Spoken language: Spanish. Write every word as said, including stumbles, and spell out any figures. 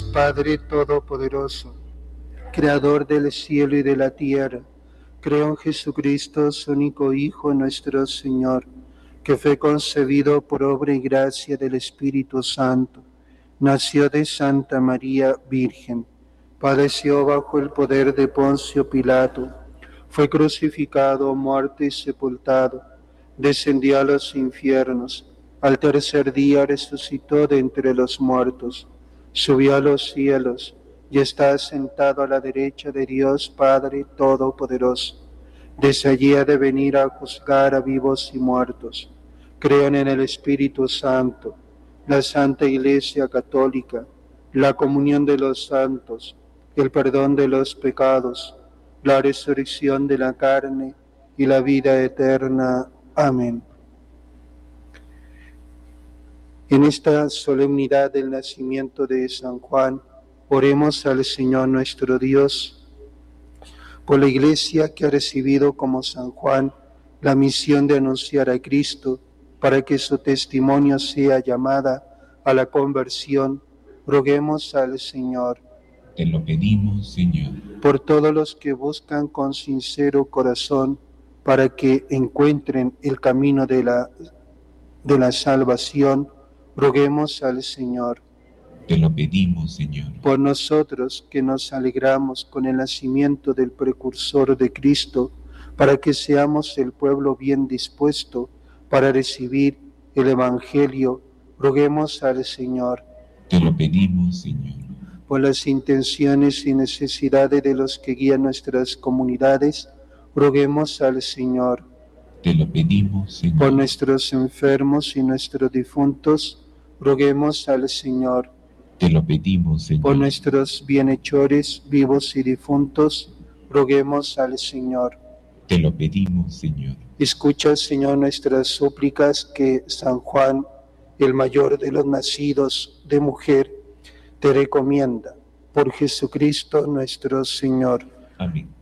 Dios Padre Todopoderoso, Creador del cielo y de la tierra, creo en Jesucristo, su único Hijo, nuestro Señor, que fue concebido por obra y gracia del Espíritu Santo, nació de Santa María Virgen, padeció bajo el poder de Poncio Pilato, fue crucificado, muerto y sepultado, descendió a los infiernos, al tercer día resucitó de entre los muertos, subió a los cielos y está sentado a la derecha de Dios Padre Todopoderoso. Desde allí ha de venir a juzgar a vivos y muertos. Creo en el Espíritu Santo, la Santa Iglesia Católica, la comunión de los santos, el perdón de los pecados, la resurrección de la carne y la vida eterna. Amén. En esta solemnidad del nacimiento de San Juan, oremos al Señor nuestro Dios por la Iglesia que ha recibido como San Juan la misión de anunciar a Cristo, para que su testimonio sea llamada a la conversión. Roguemos al Señor. Te lo pedimos, Señor. Por todos los que buscan con sincero corazón, para que encuentren el camino de la, de la salvación, roguemos al Señor. Te lo pedimos, Señor. Por nosotros que nos alegramos con el nacimiento del precursor de Cristo, para que seamos el pueblo bien dispuesto para recibir el Evangelio, roguemos al Señor. Te lo pedimos, Señor. Por las intenciones y necesidades de los que guían nuestras comunidades, roguemos al Señor. Te lo pedimos, Señor. Por nuestros enfermos y nuestros difuntos, roguemos al Señor. Te lo pedimos, Señor. Por nuestros bienhechores, vivos y difuntos, roguemos al Señor. Te lo pedimos, Señor. Escucha, Señor, nuestras súplicas que San Juan, el mayor de los nacidos de mujer, te recomienda. Por Jesucristo nuestro Señor. Amén.